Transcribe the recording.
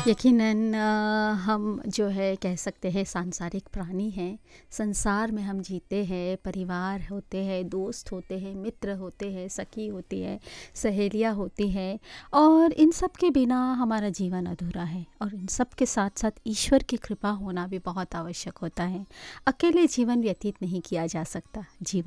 यकीनन हम जो है कह सकते हैं सांसारिक प्राणी हैं। संसार में हम जीते हैं, परिवार होते हैं, दोस्त होते हैं, मित्र होते हैं, सखी होती है, सहेलियाँ होती हैं और इन सब के बिना हमारा जीवन अधूरा है और इन सब के साथ-साथ ईश्वर की कृपा होना भी बहुत आवश्यक होता है। अकेले जीवन व्यतीत नहीं किया जा सकता। जीवन